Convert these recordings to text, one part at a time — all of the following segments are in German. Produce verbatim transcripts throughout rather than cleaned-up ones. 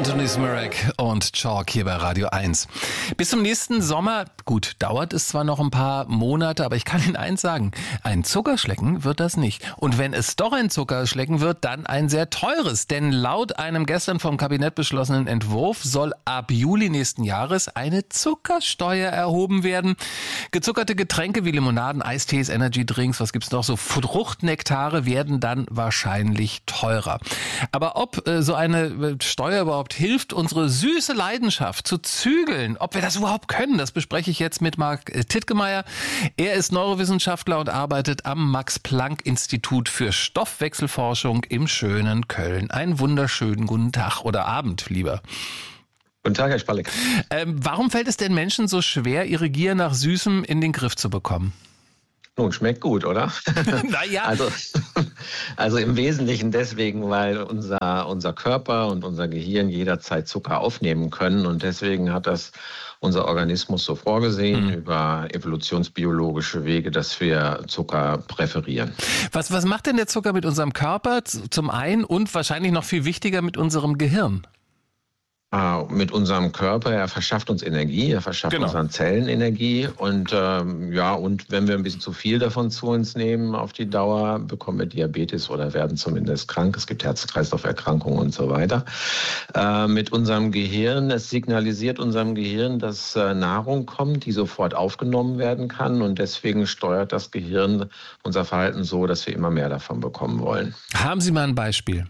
Anthony Smirek und Chalk hier bei Radio eins. Bis zum nächsten Sommer, gut, dauert es zwar noch ein paar Monate, aber ich kann Ihnen eins sagen, ein Zuckerschlecken wird das nicht. Und wenn es doch ein Zuckerschlecken wird, dann ein sehr teures. Denn laut einem gestern vom Kabinett beschlossenen Entwurf soll ab Juli nächsten Jahres eine Zuckersteuer erhoben werden. Gezuckerte Getränke wie Limonaden, Eistees, Energydrinks, was gibt's noch, so Fruchtnektare werden dann wahrscheinlich teurer. Aber ob äh, so eine Steuer überhaupt hilft, unsere süße Leidenschaft zu zügeln, ob wir das überhaupt können, das bespreche ich jetzt mit Marc Tittgemeier. Er ist Neurowissenschaftler und arbeitet am Max-Planck-Institut für Stoffwechselforschung im schönen Köln. Einen wunderschönen guten Tag oder Abend, lieber. Guten Tag, Herr Spalleck. Ähm, warum fällt es den Menschen so schwer, ihre Gier nach Süßem in den Griff zu bekommen? Nun, schmeckt gut, oder? Naja. Also, also im Wesentlichen deswegen, weil unser, unser Körper und unser Gehirn jederzeit Zucker aufnehmen können. Und deswegen hat das unser Organismus so vorgesehen, mhm. über evolutionsbiologische Wege, dass wir Zucker präferieren. Was, was macht denn der Zucker mit unserem Körper zum einen und wahrscheinlich noch viel wichtiger mit unserem Gehirn? Mit unserem Körper, er verschafft uns Energie, er verschafft genau. unseren Zellen Energie und ähm, ja, und wenn wir ein bisschen zu viel davon zu uns nehmen auf die Dauer, bekommen wir Diabetes oder werden zumindest krank. Es gibt Herz-Kreislauf-Erkrankungen und so weiter. Äh, mit unserem Gehirn, es signalisiert unserem Gehirn, dass äh, Nahrung kommt, die sofort aufgenommen werden kann und deswegen steuert das Gehirn unser Verhalten so, dass wir immer mehr davon bekommen wollen. Haben Sie mal ein Beispiel?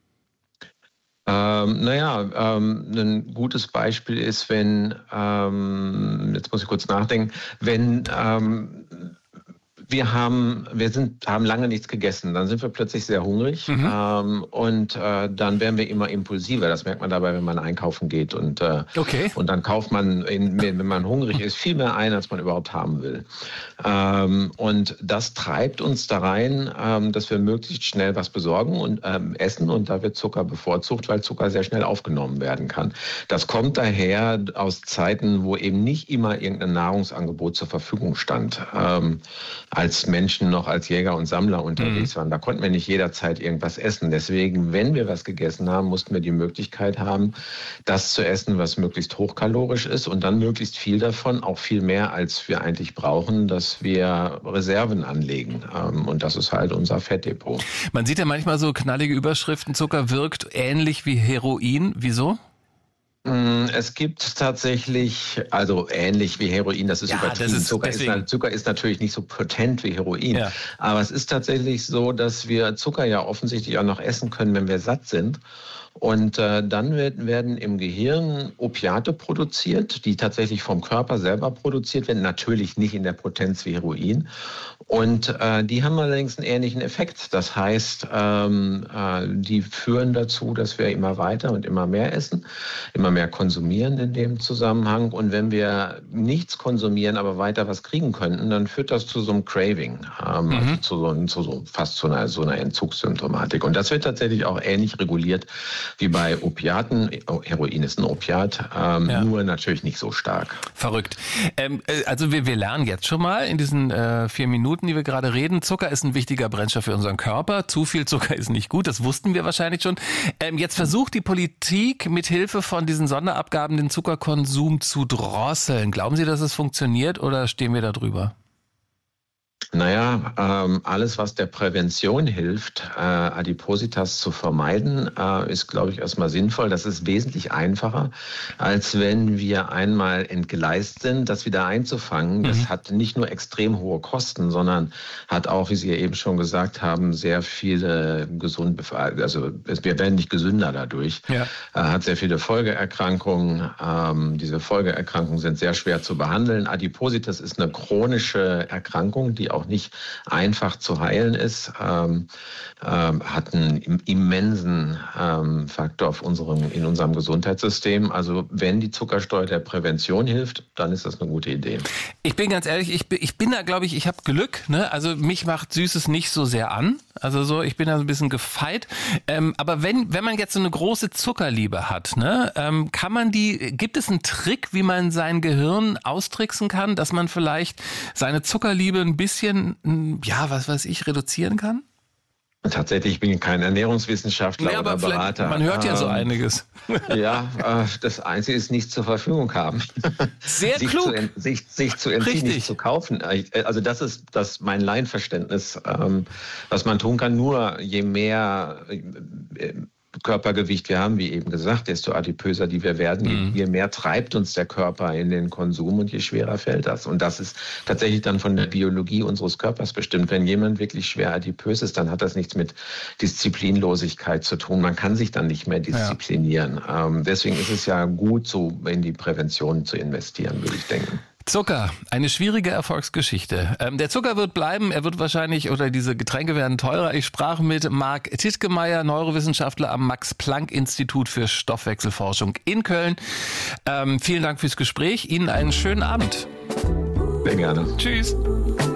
Ähm, naja, ähm, ein gutes Beispiel ist, wenn, ähm, jetzt muss ich kurz nachdenken, wenn ähm, wir haben, wir sind, haben lange nichts gegessen, dann sind wir plötzlich sehr hungrig mhm. ähm, und äh, dann werden wir immer impulsiver. Das merkt man dabei, wenn man einkaufen geht und, äh, okay. und dann kauft man, in, wenn man hungrig ist, viel mehr ein, als man überhaupt haben will. Ähm, und das treibt uns da rein, ähm, dass wir möglichst schnell was besorgen und ähm, essen und da wird Zucker bevorzugt, weil Zucker sehr schnell aufgenommen werden kann. Das kommt daher aus Zeiten, wo eben nicht immer irgendein Nahrungsangebot zur Verfügung stand. Ähm, als Menschen noch als Jäger und Sammler unterwegs mhm. waren. Da konnten wir nicht jederzeit irgendwas essen. Deswegen, wenn wir was gegessen haben, mussten wir die Möglichkeit haben, das zu essen, was möglichst hochkalorisch ist und dann möglichst viel davon, auch viel mehr, als wir eigentlich brauchen, dass wir Reserven anlegen. Und das ist halt unser Fettdepot. Man sieht ja manchmal so knallige Überschriften, Zucker wirkt ähnlich wie Heroin. Wieso? Es gibt tatsächlich, also ähnlich wie Heroin, das ist ja, übertrieben. Das ist Zucker, ist, Zucker ist natürlich nicht so potent wie Heroin. Ja. Aber es ist tatsächlich so, dass wir Zucker ja offensichtlich auch noch essen können, wenn wir satt sind. Und äh, dann wird, werden im Gehirn Opiate produziert, die tatsächlich vom Körper selber produziert werden, natürlich nicht in der Potenz wie Heroin. Und äh, die haben allerdings einen ähnlichen Effekt. Das heißt, ähm, äh, die führen dazu, dass wir immer weiter und immer mehr essen, immer mehr konsumieren in dem Zusammenhang. Und wenn wir nichts konsumieren, aber weiter was kriegen könnten, dann führt das zu so einem Craving, ähm, mhm. also zu so, zu so fast zu einer, so einer Entzugssymptomatik. Und das wird tatsächlich auch ähnlich reguliert wie bei Opiaten. Heroin ist ein Opiat, ähm, ja. nur natürlich nicht so stark. Verrückt. Ähm, also wir, wir lernen jetzt schon mal in diesen äh, vier Minuten, die wir gerade reden, Zucker ist ein wichtiger Brennstoff für unseren Körper. Zu viel Zucker ist nicht gut, das wussten wir wahrscheinlich schon. Ähm, jetzt versucht die Politik mit Hilfe von diesen Sonderabgaben den Zuckerkonsum zu drosseln. Glauben Sie, dass es funktioniert oder stehen wir da drüber? Naja, ähm, alles, was der Prävention hilft, äh, Adipositas zu vermeiden, äh, ist, glaube ich, erstmal sinnvoll. Das ist wesentlich einfacher, als wenn wir einmal entgleist sind, das wieder einzufangen. Mhm. Das hat nicht nur extrem hohe Kosten, sondern hat auch, wie Sie ja eben schon gesagt haben, sehr viele gesunde, also wir werden nicht gesünder dadurch. Ja. Äh, hat sehr viele Folgeerkrankungen. Ähm, diese Folgeerkrankungen sind sehr schwer zu behandeln. Adipositas ist eine chronische Erkrankung, die auch nicht einfach zu heilen ist, ähm, ähm, hat einen immensen ähm, Faktor auf unserem, in unserem Gesundheitssystem. Also wenn die Zuckersteuer der Prävention hilft, dann ist das eine gute Idee. Ich bin ganz ehrlich, ich bin, ich bin da, glaube ich, ich habe Glück. Ne? Also mich macht Süßes nicht so sehr an. Also so, ich bin da so ein bisschen gefeit. Ähm, aber wenn wenn man jetzt so eine große Zuckerliebe hat, ne, ähm, kann man die, gibt es einen Trick, wie man sein Gehirn austricksen kann, dass man vielleicht seine Zuckerliebe ein bisschen, ja, was weiß ich, reduzieren kann? Tatsächlich bin ich kein Ernährungswissenschaftler nee, oder Berater. Man hört ja ähm, so einiges. Ja, äh, das Einzige ist nicht zur Verfügung haben. Sehr sich klug. Zu, sich, sich zu entziehen, Richtig. nicht zu kaufen. Also das ist das mein Laienverständnis, ähm, was man tun kann. Nur je mehr äh, Körpergewicht wir haben, wie eben gesagt, desto adipöser die wir werden, mhm. je, je mehr treibt uns der Körper in den Konsum und je schwerer fällt das. Und das ist tatsächlich dann von der Biologie unseres Körpers bestimmt. Wenn jemand wirklich schwer adipös ist, dann hat das nichts mit Disziplinlosigkeit zu tun. Man kann sich dann nicht mehr disziplinieren. Ja. Ähm, deswegen ist es ja gut, so in die Prävention zu investieren, würde ich denken. Zucker, eine schwierige Erfolgsgeschichte. Ähm, der Zucker wird bleiben, er wird wahrscheinlich, oder diese Getränke werden teurer. Ich sprach mit Marc Tittgemeier, Neurowissenschaftler am Max-Planck-Institut für Stoffwechselforschung in Köln. Ähm, vielen Dank fürs Gespräch. Ihnen einen schönen Abend. Sehr gerne. Tschüss.